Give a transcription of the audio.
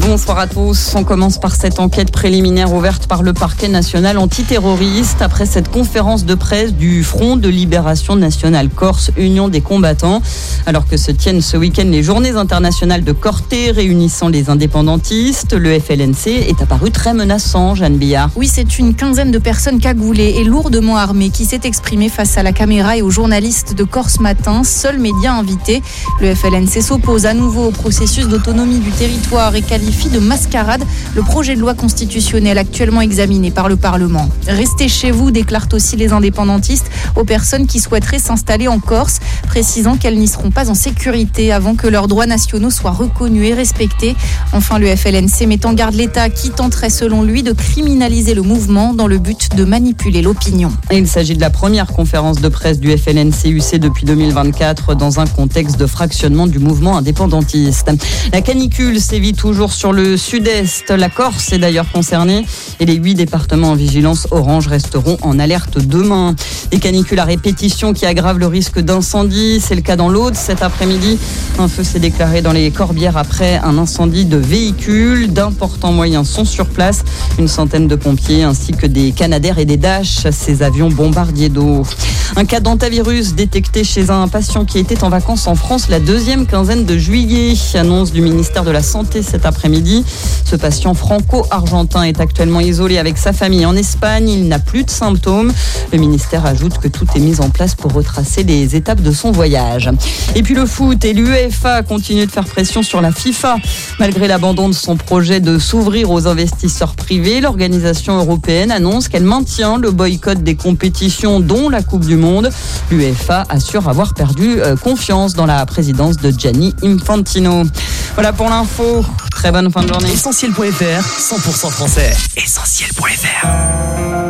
Bonsoir à tous. On commence par cette enquête préliminaire ouverte par le parquet national antiterroriste après cette conférence de presse du Front de Libération Nationale Corse, Union des combattants. Alors que se tiennent ce week-end les journées internationales de Corté réunissant les indépendantistes, le FLNC est apparu très menaçant, Jeanne Billard. Oui, c'est une quinzaine de personnes cagoulées et lourdement armées qui s'est exprimée face à la caméra et aux journalistes de Corse Matin, seul média invité. Le FLNC s'oppose à nouveau au processus d'autonomie du territoire et qualifie de mascarade le projet de loi constitutionnel actuellement examiné par le Parlement. Restez chez vous, déclarent aussi les indépendantistes aux personnes qui souhaiteraient s'installer en Corse, précisant qu'elles n'y seront pas en sécurité avant que leurs droits nationaux soient reconnus et respectés. Enfin, le FLNC met en garde l'État qui tenterait selon lui de criminaliser le mouvement dans le but de manipuler l'opinion. Il s'agit de la première conférence de presse du FLNC-UC depuis 2024 dans un contexte de fractionnement du mouvement indépendantiste. La canicule sévit toujours sur le sud-est. La Corse est d'ailleurs concernée et les 8 départements en vigilance orange resteront en alerte demain. Des canicules à répétition qui aggravent le risque d'incendie. C'est le cas dans l'Aude cet après-midi. Un feu s'est déclaré dans les Corbières après un incendie de véhicules. D'importants moyens sont sur place. Une centaine de pompiers ainsi que des Canadair et des Dash, ces avions bombardiers d'eau. Un cas d'hantavirus détecté chez un patient qui était en vacances en France la deuxième quinzaine de juillet. Annonce du ministère de la Santé cet après-midi. Ce patient franco-argentin est actuellement isolé avec sa famille en Espagne. Il n'a plus de symptômes. Le ministère ajoute que tout est mis en place pour retracer les étapes de son voyage. Et puis le foot et l'UEFA continuent de faire pression sur la FIFA. Malgré l'abandon de son projet de s'ouvrir aux investisseurs privés, l'organisation européenne annonce qu'elle maintient le boycott des compétitions dont la Coupe du Monde. L'UEFA assure avoir perdu confiance dans la présidence de Gianni Infantino. Voilà pour l'info. Très bonne fin de journée. Essentiel.fr, 100% français. Essentiel.fr.